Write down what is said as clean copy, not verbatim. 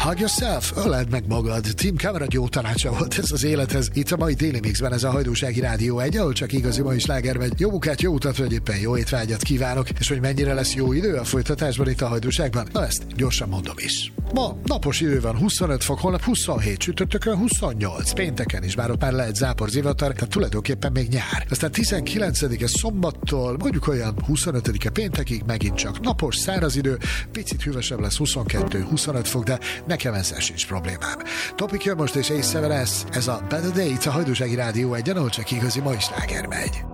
Hug yourself, öleld meg magad. Tim Cameron jó tanácsa volt ez az élethez. Itt a mai Déli Mixben ez a Hajdúsági Rádió 1, ahol csak igazi mai sláger megy. Jó munkát, jó utat, vagy éppen jó étvágyat kívánok. És hogy mennyire lesz jó idő a folytatásban itt a Hajdúságban? Na ezt gyorsan mondom is. Ma napos idő van, 25 fok, holnap 27, csütörtökön 28, pénteken is, bár ott már lehet zápor, zivatar, tehát tulajdonképpen még nyár. Aztán 19-e szombattól, mondjuk olyan 25-e péntekig megint csak napos, száraz idő, picit hűvösebb lesz 22-25 fok, de nekem ezzel sincs problémám. Topik jön most és észre lesz, ez a Better Day, a Hajdúsági Rádió 1, ahol csak igazi mai sláger megy.